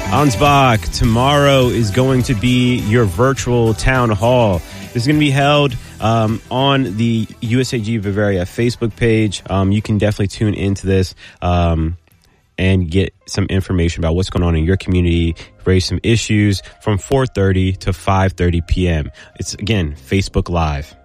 Ansbach, tomorrow is going to be your virtual town hall. This is going to be held on the USAG Bavaria Facebook page. You can definitely tune into this and get some information about what's going on in your community, raise some issues from 4:30 to 5:30 p.m. It's, again, Facebook Live.